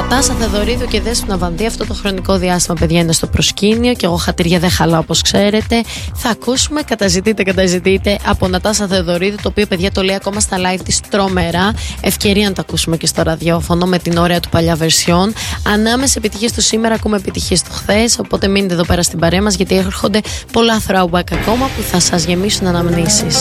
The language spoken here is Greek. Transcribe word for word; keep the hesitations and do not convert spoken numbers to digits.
Νατάσα Θεοδωρίδου και Δέσποινα Βανδύ. Αυτό το χρονικό διάστημα, παιδιά, είναι στο προσκήνιο και εγώ χατήρια δεν χαλάω, όπως ξέρετε. Θα ακούσουμε Καταζητείτε, καταζητείτε από Νατάσα Θεοδωρίδου, το οποίο, παιδιά, το λέει ακόμα στα live της τρομερά. Ευκαιρία να το ακούσουμε και στο ραδιόφωνο με την ωραία του παλιά βερσιόν. Ανάμεσα επιτυχίες του σήμερα, ακούμε επιτυχίες του χθες. Οπότε μείνετε εδώ πέρα στην παρέα μας, γιατί έρχονται πολλά throwback ακόμα που θα σας γεμίσουν αναμνήσεις.